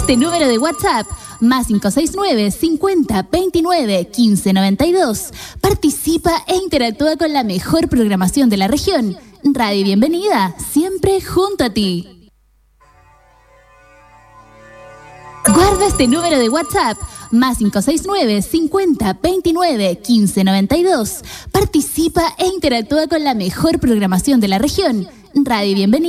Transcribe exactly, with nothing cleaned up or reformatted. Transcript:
este número de WhatsApp, más cinco seis nueve, cincuenta, veintinueve, quince, noventa y dos. Participa e interactúa con la mejor programación de la región. Radio Bienvenida, siempre junto a ti. Guarda este número de WhatsApp, más cinco seis nueve, cincuenta, veintinueve, quince, noventa y dos. Participa e interactúa con la mejor programación de la región. Radio Bienvenida.